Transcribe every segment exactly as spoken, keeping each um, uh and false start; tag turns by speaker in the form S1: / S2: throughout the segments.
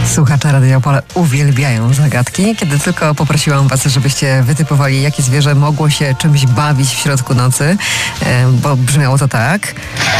S1: Słuchacze Radia Opole uwielbiają zagadki. Kiedy tylko poprosiłam was, żebyście wytypowali, jakie zwierzę mogło się czymś bawić w środku nocy, bo brzmiało to tak.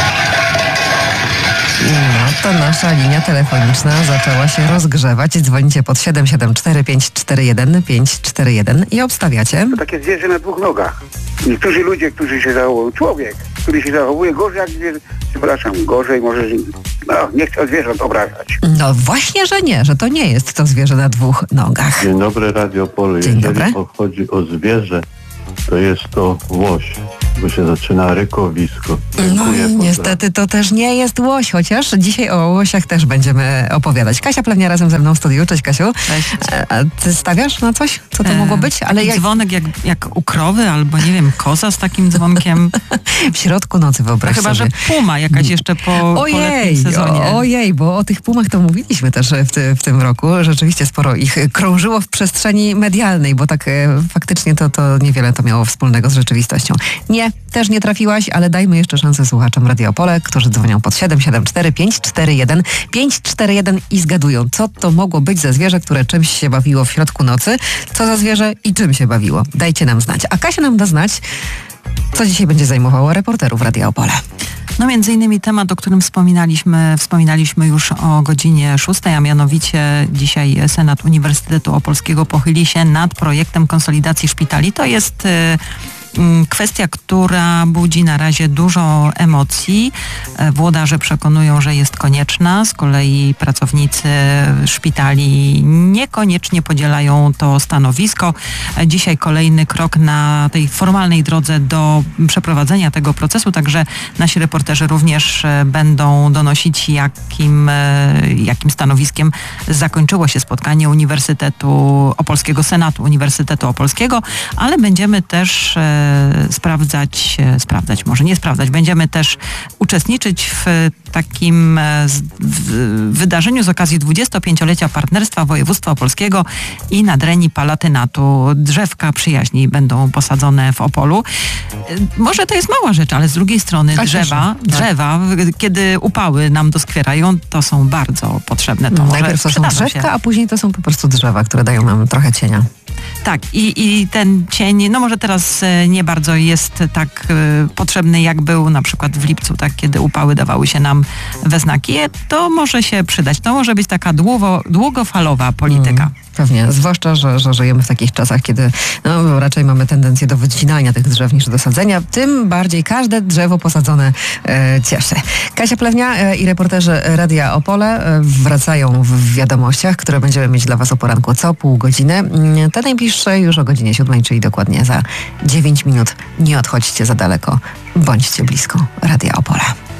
S1: No to nasza linia telefoniczna zaczęła się rozgrzewać. Dzwonicie pod siedem siedem cztery pięć cztery jeden pięć cztery jeden i obstawiacie.
S2: To takie zwierzę na dwóch nogach. Niektórzy ludzie, którzy się zachowują, człowiek, który się zachowuje gorzej jak zwierzę, przepraszam, gorzej może, no nie chcę zwierząt obrażać.
S1: No właśnie, że nie, że to nie jest to zwierzę na dwóch nogach.
S3: Dzień dobry, Radio Opole.
S1: Dzień
S3: Jeżeli
S1: dobry.
S3: chodzi o zwierzę, to jest to łoś, bo się zaczyna rykowisko.
S1: No
S3: Dziękuję,
S1: i niestety to też nie jest łoś, chociaż dzisiaj o łosiach też będziemy opowiadać. Kasia Plewnia razem ze mną w studiu. Cześć, Kasiu.
S4: Cześć.
S1: A, a ty stawiasz na coś? Co to mogło być? Ale jak
S4: Dzwonek jak, jak u krowy, albo nie wiem, koza z takim dzwonkiem.
S1: w środku nocy, wyobraź
S4: Chyba, że
S1: sobie.
S4: puma jakaś jeszcze po, po
S1: Ojej,
S4: letnim sezonie.
S1: o, ojej, bo o tych pumach to mówiliśmy też w, ty, w tym roku. Rzeczywiście sporo ich krążyło w przestrzeni medialnej, bo tak e, faktycznie to, to niewiele to miało wspólnego z rzeczywistością. Nie, też nie trafiłaś, ale dajmy jeszcze szansę słuchaczom Radia Opole, którzy dzwonią pod siedem siedem cztery pięć cztery jeden pięć cztery jeden i zgadują, co to mogło być za zwierzę, które czymś się bawiło w środku nocy, co za zwierzę i czym się bawiło. Dajcie nam znać. A Kasia nam da znać, co dzisiaj będzie zajmowało reporterów Radia Opole.
S4: No między innymi temat, o którym wspominaliśmy, wspominaliśmy już o godzinie szóstej, a mianowicie dzisiaj Senat Uniwersytetu Opolskiego pochyli się nad projektem konsolidacji szpitali. To jest kwestia, która budzi na razie dużo emocji. Włodarze przekonują, że jest konieczna. Z kolei pracownicy szpitali niekoniecznie podzielają to stanowisko. Dzisiaj kolejny krok na tej formalnej drodze do przeprowadzenia tego procesu, także nasi reporterzy również będą donosić, jakim, jakim stanowiskiem zakończyło się spotkanie Uniwersytetu Opolskiego, Senatu Uniwersytetu Opolskiego, ale będziemy też sprawdzać, sprawdzać, może nie sprawdzać, będziemy też uczestniczyć w takim wydarzeniu z okazji dwudziestopięciolecia partnerstwa województwa opolskiego i Nadrenii Palatynatu. Drzewka przyjaźni będą posadzone w Opolu. Może to jest mała rzecz, ale z drugiej strony
S1: A
S4: drzewa,
S1: cieszę,
S4: drzewa, kiedy upały nam doskwierają, to są bardzo potrzebne. To
S1: No,
S4: może
S1: najpierw to są
S4: przydadzą
S1: drzewka,
S4: się.
S1: a później to są po prostu drzewa, które dają nam trochę cienia.
S4: Tak, i, i ten cień, no może teraz e, nie bardzo jest tak e, potrzebny, jak był na przykład w lipcu, tak, kiedy upały dawały się nam we znaki. To może się przydać. To może być taka długo, długofalowa polityka.
S1: Mm, pewnie, zwłaszcza, że, że żyjemy w takich czasach, kiedy no, raczej mamy tendencję do wycinania tych drzew niż do sadzenia. Tym bardziej każde drzewo posadzone e, cieszy. Kasia Plewnia e, i reporterzy Radia Opole e, wracają w wiadomościach, które będziemy mieć dla was o poranku co pół godziny. Te najbliższe już o godzinie siódmej, czyli dokładnie za dziewięć minut. Nie odchodźcie za daleko. Bądźcie blisko Radia Opole.